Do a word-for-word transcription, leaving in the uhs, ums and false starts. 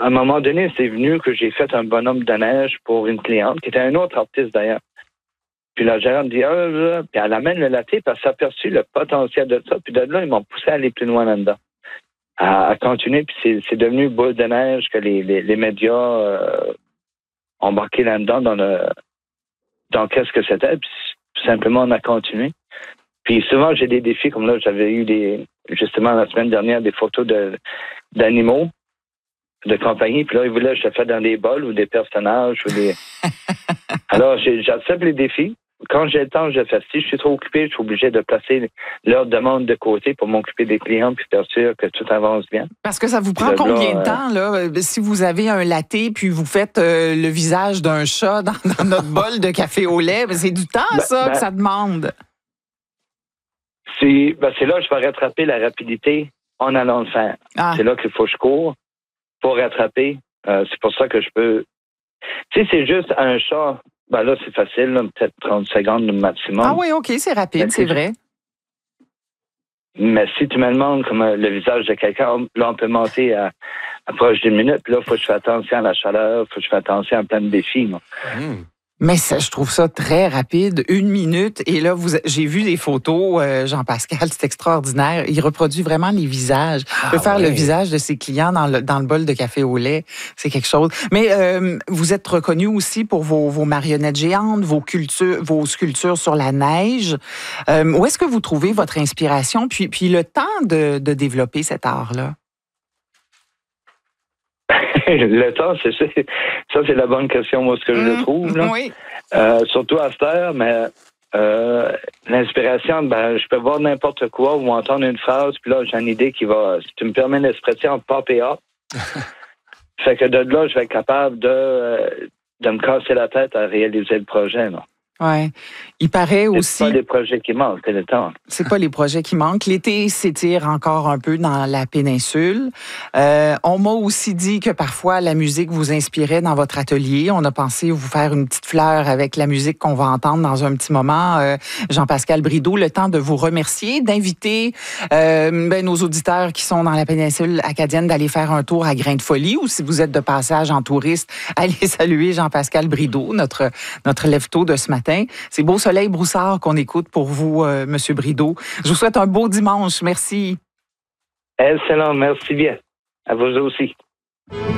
à un moment donné, c'est venu que j'ai fait un bonhomme de neige pour une cliente, qui était un autre artiste d'ailleurs. Puis la gérante dit, ah, là, puis elle amène le latte, puis elle s'est aperçue le potentiel de ça. Puis de là, ils m'ont poussé à aller plus loin là-dedans. À, à continuer, puis c'est, c'est devenu boule de neige que les, les, les médias euh, ont embarqué là-dedans dans le dans qu'est-ce que c'était. Puis simplement, on a continué. Puis souvent, j'ai des défis, comme là, j'avais eu des justement la semaine dernière des photos de d'animaux de compagnie. Puis là, ils voulaient que je le fasse dans des bols ou des personnages ou des. Alors, j'ai, j'accepte les défis. Quand j'ai le temps, je le fais. Si je suis trop occupé, je suis obligé de placer leur demande de côté pour m'occuper des clients puis faire sûr que tout avance bien. Parce que ça vous prend combien de temps, là, si vous avez un latte puis vous faites euh, le visage d'un chat dans, dans notre bol de café au lait? C'est du temps, ben, ça, ben, que ça demande. C'est, ben, c'est là que je vais rattraper la rapidité en allant le faire. Ah. C'est là qu'il faut que je cours pour rattraper. Euh, c'est pour ça que je peux... Tu sais, c'est juste un chat... Ben là, c'est facile, là, peut-être trente secondes maximum. Ah oui, OK, c'est rapide, mais c'est vrai. Mais si tu me demandes comme le visage de quelqu'un, là, on peut monter à, à proche d'une minute. Puis là, il faut que je fasse attention à la chaleur, il faut que je fasse attention à plein de défis. Moi. Mmh. Mais ça, je trouve ça très rapide, une minute. Et là, vous, j'ai vu des photos, euh, Jean-Pascal, c'est extraordinaire. Il reproduit vraiment les visages. Il peut ah, faire ouais. le visage de ses clients dans le, dans le bol de café au lait. C'est quelque chose. Mais euh, vous êtes reconnu aussi pour vos, vos marionnettes géantes, vos, cultures, vos sculptures sur la neige. Euh, où est-ce que vous trouvez votre inspiration, puis, puis le temps de, de développer cet art-là? Le temps, c'est, c'est ça, c'est la bonne question, moi, ce que je mmh, le trouve. Là. Oui. Euh, surtout à cette heure, mais euh, l'inspiration, ben, je peux voir n'importe quoi ou entendre une phrase, puis là, j'ai une idée qui va, si tu me permets l'expression, pop et hop. Fait que de là, je vais être capable de, de me casser la tête à réaliser le projet, là. Oui. Il paraît aussi... C'est pas les projets qui manquent, c'est le temps. C'est pas les projets qui manquent. L'été s'étire encore un peu dans la péninsule. Euh, on m'a aussi dit que parfois la musique vous inspirait dans votre atelier. On a pensé vous faire une petite fleur avec la musique qu'on va entendre dans un petit moment. Euh, Jean-Pascal Brideau, le temps de vous remercier, d'inviter euh, ben, nos auditeurs qui sont dans la péninsule acadienne d'aller faire un tour à Grain de Folie, ou si vous êtes de passage en touriste, allez saluer Jean-Pascal Brideau, notre, notre lève-tôt de ce matin. C'est Beau Soleil Broussard qu'on écoute pour vous, euh, M. Brideau. Je vous souhaite un beau dimanche. Merci. Excellent. Merci bien. À vous aussi.